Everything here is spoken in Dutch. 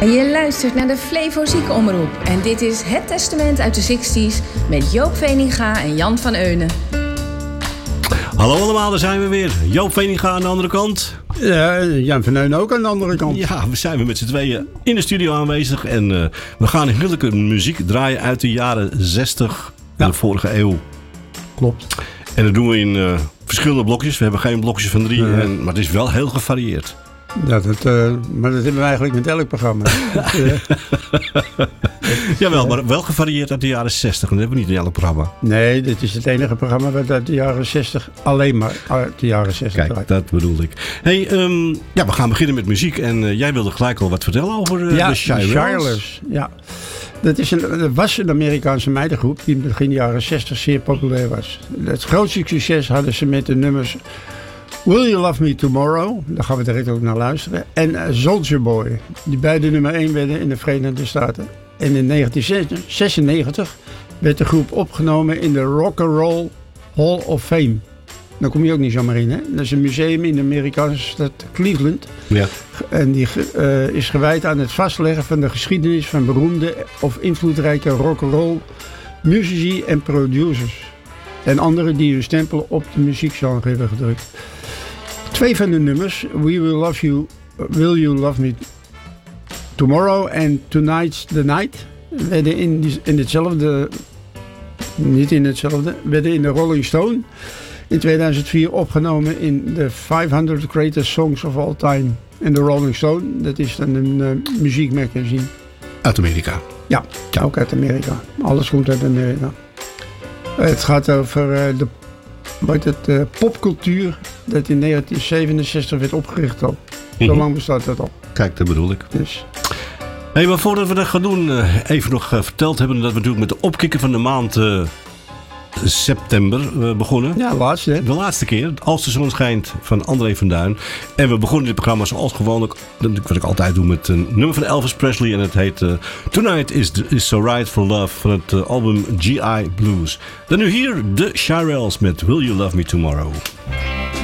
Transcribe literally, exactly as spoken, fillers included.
Je luistert naar de Flevo Ziekenomroep en dit is Het Testament uit de zestig's met Joop Veninga en Jan van Eunen. Hallo allemaal, daar zijn we weer. Joop Veninga aan de andere kant. Ja, Jan van Eunen ook aan de andere kant. Ja, we zijn weer met z'n tweeën in de studio aanwezig. En uh, we gaan heerlijke muziek draaien uit de jaren zestig van ja. de vorige eeuw. Klopt. En dat doen we in uh, verschillende blokjes. We hebben geen blokjes van drie, nee. en, maar het is wel heel gevarieerd. Ja, dat, uh, maar dat hebben we eigenlijk met elk programma. dat, uh, Jawel, maar wel gevarieerd uit de jaren zestig. Dat hebben we niet in elk programma. Nee, dit is het enige programma wat uit de jaren zestig alleen maar uit de jaren zestig Kijk, draait. dat bedoel ik. Hey, um, ja, we gaan beginnen met muziek. En uh, jij wilde gelijk al wat vertellen over uh, ja, de Shirelles. Shirelles. Ja, dat, is een, dat was een Amerikaanse meidengroep die in begin jaren zestig zeer populair was. Het grootste succes hadden ze met de nummers Will You Love Me Tomorrow, daar gaan we direct ook naar luisteren, en uh, Soldier Boy, die beide nummer één werden in de Verenigde Staten. En in negentien zesennegentig werd de groep opgenomen in de Rock and Roll Hall of Fame. Daar kom je ook niet zomaar in, hè? Dat is een museum in de Amerikaanse stad Cleveland. Ja. En die uh, is gewijd aan het vastleggen van de geschiedenis van beroemde of invloedrijke rock and roll muzici en producers. En anderen die hun stempel op de muziekgenre hebben gedrukt. Twee van de nummers, We Will Love You, Will You Love Me Tomorrow en Tonight's the Night, werden in, die, in hetzelfde, niet in hetzelfde, werden in de Rolling Stone in tweeduizend vier opgenomen in de vijfhonderd Greatest Songs of All Time. En de Rolling Stone, dat is dan een uh, muziekmagazine. Uit Amerika. Ja, ja, ook uit Amerika. Alles komt uit Amerika. Het gaat over uh, de wat het, uh, popcultuur dat in negentien zevenenzestig werd opgericht al. Zo mm-hmm. lang bestaat dat al. Kijk, dat bedoel ik. Dus. Hey, maar voordat we dat gaan doen, uh, even nog uh, verteld hebben dat we natuurlijk met de opkikker van de maand uh, september uh, begonnen. Ja, laatste hè? De laatste keer, Als de zon schijnt van André van Duin. En we begonnen dit programma zoals gewoonlijk, wat ik altijd doe, met een nummer van Elvis Presley. En het heet uh, Tonight is, is So Right for Love van het uh, album G I Blues. Dan nu hier de Shirelles met Will You Love Me Tomorrow.